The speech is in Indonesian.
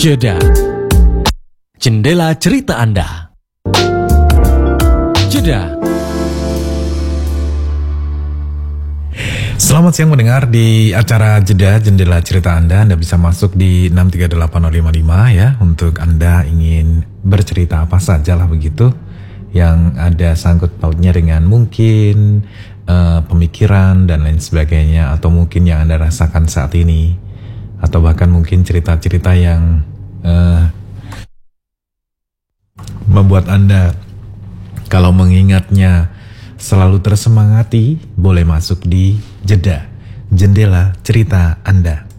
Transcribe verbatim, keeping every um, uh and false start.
Jeda. Jendela cerita Anda. Jeda. Selamat siang mendengar di acara Jeda Jendela Cerita Anda. Anda bisa masuk di enam tiga delapan nol lima lima ya, untuk Anda ingin bercerita apa saja lah begitu, yang ada sangkut pautnya dengan mungkin uh, pemikiran dan lain sebagainya, atau mungkin yang Anda rasakan saat ini, atau bahkan mungkin cerita-cerita yang uh, membuat Anda kalau mengingatnya selalu tersemangati. Boleh masuk di Jeda Jendela Cerita Anda.